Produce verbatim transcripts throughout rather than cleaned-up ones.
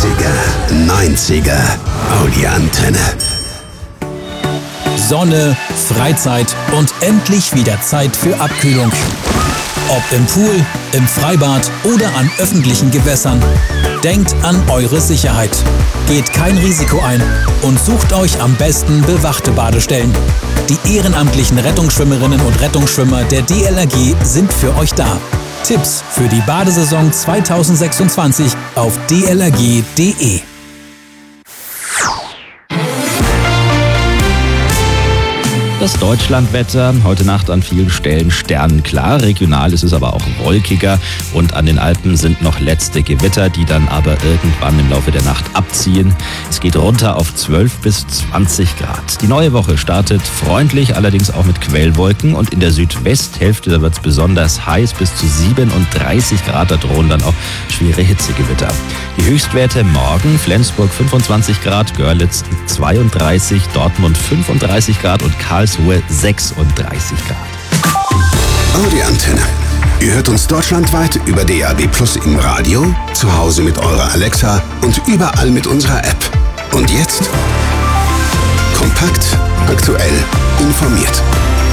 achtziger, neunziger, Audi-Antenne. Sonne, Freizeit und endlich wieder Zeit für Abkühlung. Ob im Pool, im Freibad oder an öffentlichen Gewässern. Denkt an eure Sicherheit. Geht kein Risiko ein und sucht euch am besten bewachte Badestellen. Die ehrenamtlichen Rettungsschwimmerinnen und Rettungsschwimmer der D L R G sind für euch da. Tipps für die Badesaison zweitausendsechsundzwanzig auf d l r g punkt d e. Das Deutschlandwetter, heute Nacht an vielen Stellen sternenklar, regional ist es aber auch wolkiger und an den Alpen sind noch letzte Gewitter, die dann aber irgendwann im Laufe der Nacht abziehen. Es geht runter auf zwölf bis zwanzig Grad. Die neue Woche startet freundlich, allerdings auch mit Quellwolken und in der Südwesthälfte, da wird es besonders heiß, bis zu siebenunddreißig Grad, da drohen dann auch schwere Hitzegewitter. Die Höchstwerte morgen, Flensburg fünfundzwanzig Grad, Görlitz zweiunddreißig, Dortmund fünfunddreißig Grad und Karlsruhe sechsunddreißig Grad. Audi-Antenne. Ihr hört uns deutschlandweit über D A B Plus im Radio, zu Hause mit eurer Alexa und überall mit unserer App. Und jetzt kompakt, aktuell, informiert.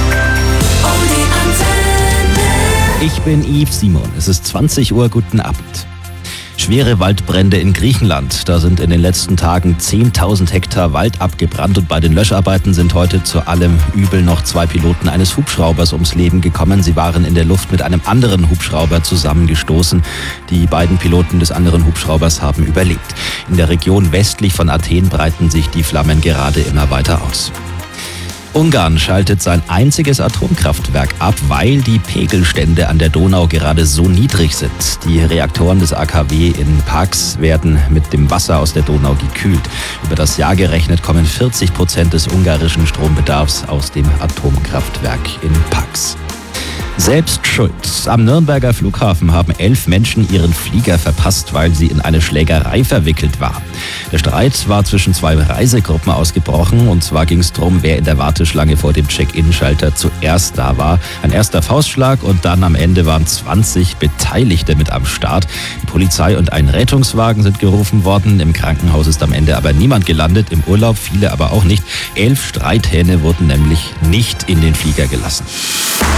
Audi-Antenne. Ich bin Yves Simon. Es ist zwanzig Uhr. Guten Abend. Schwere Waldbrände in Griechenland. Da sind in den letzten Tagen zehntausend Hektar Wald abgebrannt und bei den Löscharbeiten sind heute zu allem Übel noch zwei Piloten eines Hubschraubers ums Leben gekommen. Sie waren in der Luft mit einem anderen Hubschrauber zusammengestoßen. Die beiden Piloten des anderen Hubschraubers haben überlebt. In der Region westlich von Athen breiten sich die Flammen gerade immer weiter aus. Ungarn schaltet sein einziges Atomkraftwerk ab, weil die Pegelstände an der Donau gerade so niedrig sind. Die Reaktoren des A K W in Pax werden mit dem Wasser aus der Donau gekühlt. Über das Jahr gerechnet kommen vierzig Prozent des ungarischen Strombedarfs aus dem Atomkraftwerk in Pax. Selbst schuld. Am Nürnberger Flughafen haben elf Menschen ihren Flieger verpasst, weil sie in eine Schlägerei verwickelt waren. Der Streit war zwischen zwei Reisegruppen ausgebrochen und zwar ging es darum, wer in der Warteschlange vor dem Check-in-Schalter zuerst da war. Ein erster Faustschlag und dann am Ende waren zwanzig Beteiligte mit am Start. Die Polizei und ein Rettungswagen sind gerufen worden. Im Krankenhaus ist am Ende aber niemand gelandet, im Urlaub viele aber auch nicht. Elf Streithähne wurden nämlich nicht in den Flieger gelassen.